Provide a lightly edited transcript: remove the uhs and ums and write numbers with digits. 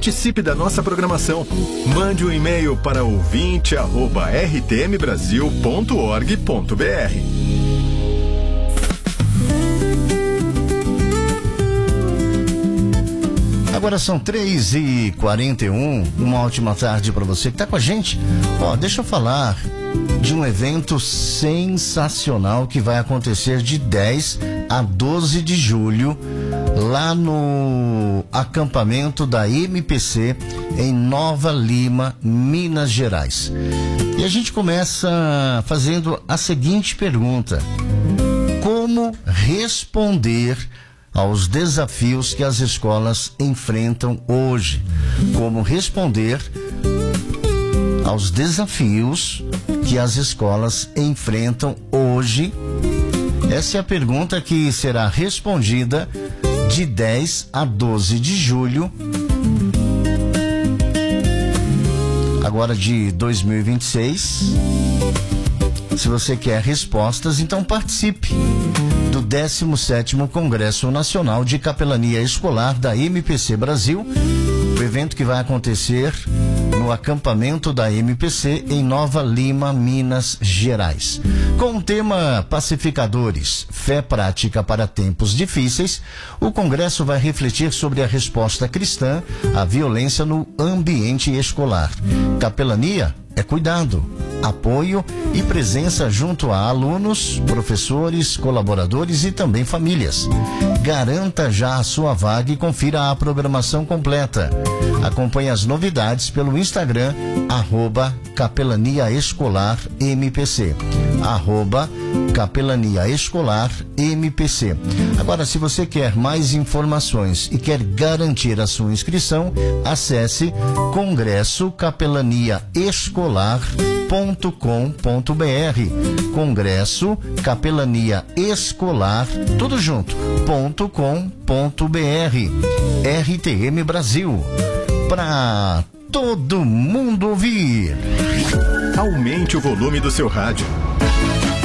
Participe da nossa programação. Mande um e-mail para ouvinte@rtmbrasil.org.br. Agora são 3h41, uma ótima tarde para você que está com a gente. Deixa eu falar de um evento sensacional que vai acontecer de 10 a 12 de julho, lá no acampamento da MPC, em Nova Lima, Minas Gerais. E a gente começa fazendo a seguinte pergunta: como responder aos desafios que as escolas enfrentam hoje? Como responder aos desafios que as escolas enfrentam hoje? Essa é a pergunta que será respondida de 10 a 12 de julho, agora de 2026. Se você quer respostas, então participe do 17º Congresso Nacional de Capelania Escolar da MPC Brasil, o evento que vai acontecer no acampamento da MPC em Nova Lima, Minas Gerais. Com o tema Pacificadores, Fé Prática para Tempos Difíceis, o congresso vai refletir sobre a resposta cristã à violência no ambiente escolar. Capelania é cuidado, apoio e presença junto a alunos, professores, colaboradores e também famílias. Garanta já a sua vaga e confira a programação completa. Acompanhe as novidades pelo Instagram, @capelaniaescolarmpc. @capelaniaescolarmpc. Agora, se você quer mais informações e quer garantir a sua inscrição, acesse congressocapelaniaescolar.com.br. Congresso Capelania Escolar, tudo junto, .com.br. RTM Brasil, para todo mundo ouvir. Aumente o volume do seu rádio.